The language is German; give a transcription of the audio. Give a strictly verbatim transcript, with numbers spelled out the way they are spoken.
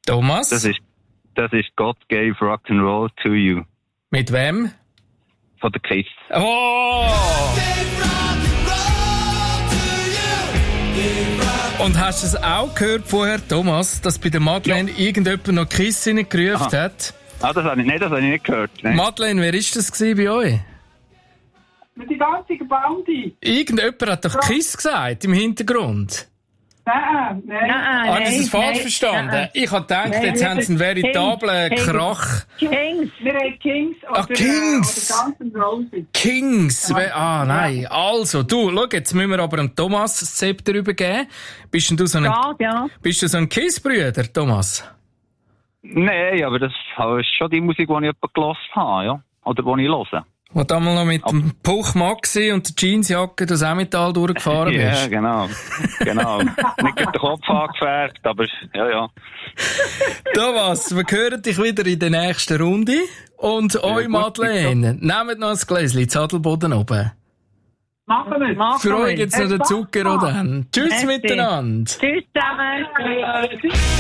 Thomas? Das ist, das ist God Gave Rock'n'Roll to You. Mit wem? Von der Kiss. Oh! Und hast du es auch gehört vorher, Thomas, dass bei der Madeleine ja. irgendjemand noch Kiss reingerufen Aha. hat? Ah, das habe ich, nee, das habe ich nicht gehört. Nee. Madeleine, wer war das bei euch? Mit die ganze Bandi. Irgendjemand hat doch Kiss gesagt im Hintergrund. Nein, nein. nein Habe ich das falsch nein, verstanden? Nein. Ich habe gedacht, nein, jetzt haben sie einen veritablen Kings, Krach. Kings. Wir haben Kings oder, Ach, Kings. Oder Guns N' Roses. Kings. Ja. Ah, nein. Also, du, schau, jetzt müssen wir aber dem Thomas das Zepter übergeben. Bist du so ein, ja, ja. Bist du so ein Kiss-Brüder, Thomas? Nein, aber das ist schon die Musik, die ich etwa gehört habe, ja. Oder die ich höre. Wo du einmal noch mit Ab- dem Puch Maxi und der Jeansjacke das Emmental durchgefahren bist. Ja, genau. Genau. Nicht den Kopf angefärbt, aber ja, ja. Thomas, wir hören dich wieder in der nächsten Runde. Und ja, euch, Madeleine, nehmt noch ein Gläschen Zadelboden oben. Machen wir. Machen Für euch jetzt noch den Zucker oder dann. Tschüss miteinander. Tschüss zusammen.